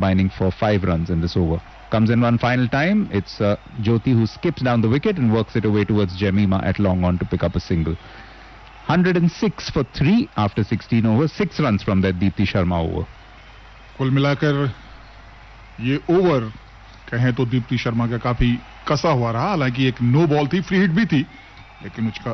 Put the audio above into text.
outmining for 5 runs in this over. Comes in one final time. It's Jyoti who skips down the wicket and works it away towards Jemima at long on to pick up a single. 106 for 3 after 16 overs. 6 runs from that Deepti Sharma over. कुल मिलाकर ये over कहें तो दीप्ति शर्मा का काफी कसा हुआ रहा. हालांकि एक नो बॉल थी, फ्री हिट भी थी, लेकिन